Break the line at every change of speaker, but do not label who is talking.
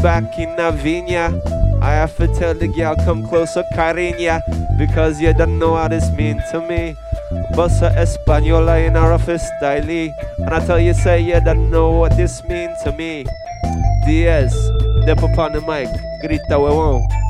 back in Navinia. I have to tell the girl come closer, Cariña, because you don't know what this mean to me. Bossa Española in a roughest style. And I tell you, say you don't know what this mean to me. Diaz, step up on the mic, grita huevón.